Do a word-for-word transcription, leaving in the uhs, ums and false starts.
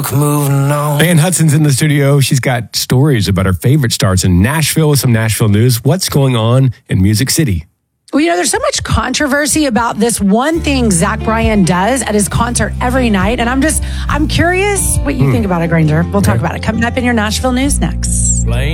Moving on. Ann Hudson's in the studio. She's got stories about her favorite stars in Nashville with some Nashville news. What's going on in Music City? Well, you know, there's so much controversy about this one thing Zach Bryan does at his concert every night. And I'm just, I'm curious what you hmm. think about it, Granger. We'll talk okay. about it coming up in your Nashville news next.